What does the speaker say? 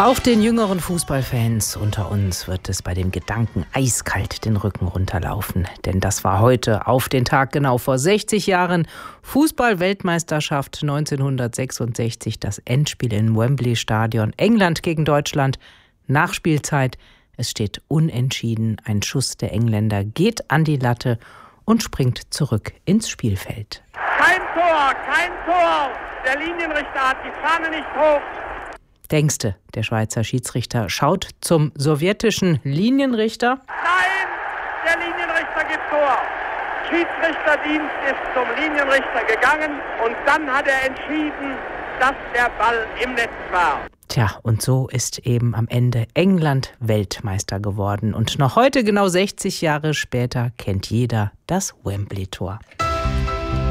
Auch den jüngeren Fußballfans unter uns wird es bei dem Gedanken eiskalt den Rücken runterlaufen. Denn das war heute auf den Tag genau vor 60 Jahren Fußball-Weltmeisterschaft 1966, das Endspiel im Wembley-Stadion, England gegen Deutschland, Nachspielzeit. Es steht unentschieden, ein Schuss der Engländer geht an die Latte und springt zurück ins Spielfeld. Kein Tor, der Linienrichter hat die Fahne nicht hoch. Denkste, der Schweizer Schiedsrichter schaut zum sowjetischen Linienrichter. Nein, der Linienrichter gibt Tor. Schiedsrichterdienst ist zum Linienrichter gegangen und dann hat er entschieden, dass der Ball im Netz war. Tja, und so ist eben am Ende England Weltmeister geworden. Und noch heute, genau 60 Jahre später, kennt jeder das Wembley-Tor.